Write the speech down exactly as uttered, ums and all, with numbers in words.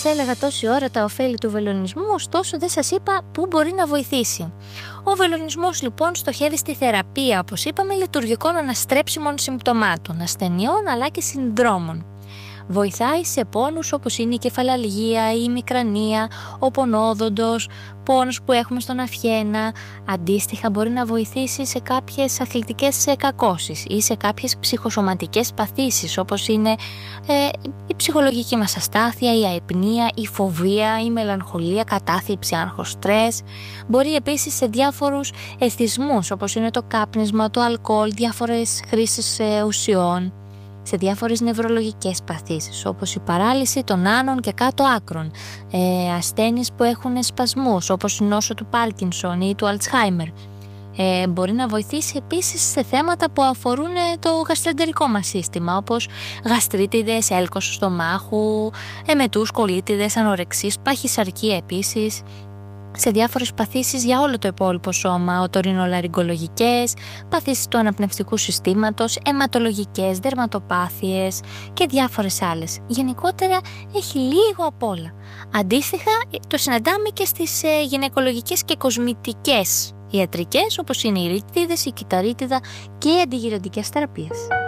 σας έλεγα τόση ώρα τα ωφέλη του βελονισμού, ωστόσο δεν σας είπα πού μπορεί να βοηθήσει. Ο βελονισμός λοιπόν στοχεύει στη θεραπεία, όπως είπαμε, λειτουργικών αναστρέψιμων συμπτωμάτων, ασθενειών αλλά και συνδρόμων. Βοηθάει σε πόνους όπως είναι η κεφαλαλγία, η ημικρανία, ο πονόδοντος, πόνους που έχουμε στον αυχένα. Αντίστοιχα μπορεί να βοηθήσει σε κάποιες αθλητικές κακώσεις ή σε κάποιες ψυχοσωματικές παθήσεις όπως είναι ε, η ψυχολογική μας αστάθεια, η αϊπνία, η φοβία, η μελαγχολία, κατάθλιψη, άγχος, στρες. Μπορεί επίσης σε διάφορους εθισμούς όπως είναι το κάπνισμα, το αλκοόλ, διάφορες χρήσεις ε, ουσιών. Σε διάφορες νευρολογικές παθήσεις όπως η παράλυση των άνων και κάτω άκρων, ε, ασθένειες που έχουν σπασμούς όπως η νόσο του Πάρκινσον ή του Αλτσχάιμερ. Ε, μπορεί να βοηθήσει επίσης σε θέματα που αφορούν το γαστρεντερικό μας σύστημα όπως γαστρίτιδες, έλκος στομάχου, εμετούς, κολίτιδες, ανορεξίες, παχυσαρκία επίσης. Σε διάφορες παθήσεις για όλο το υπόλοιπο σώμα, οτορινολαριγκολογικές, παθήσεις του αναπνευστικού συστήματος, αιματολογικές, δερματοπάθειες και διάφορες άλλες. Γενικότερα έχει λίγο απ' όλα. Αντίστοιχα το συναντάμε και στις ε, γυναικολογικές και κοσμητικές ιατρικές όπως είναι οι ρητίδες, η κυταρίτιδα και οι αντιγυραντικές θεραπείες.